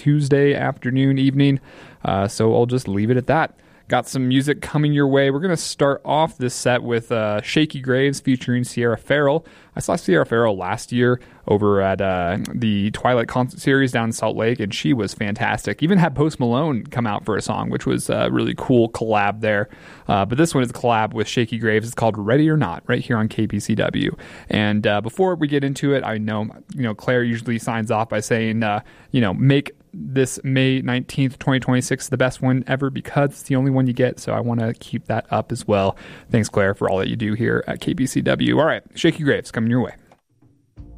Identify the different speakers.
Speaker 1: Tuesday afternoon, evening. So I'll just leave it at that. Got some music coming your way. We're going to start off this set with Shaky Graves featuring Sierra Farrell. I saw Sierra Farrell last year over at the Twilight Concert Series down in Salt Lake, and she was fantastic. Even had Post Malone come out for a song, which was a really cool collab there. But this one is a collab with Shaky Graves. It's called Ready or Not, right here on KPCW. And before we get into it, I know Claire usually signs off by saying, make this May 19th, 2026 the best one ever because it's the only one you get. So I want to keep that up as well. Thanks, Claire, for all that you do here at KPCW. All right, Shaky Graves coming your way.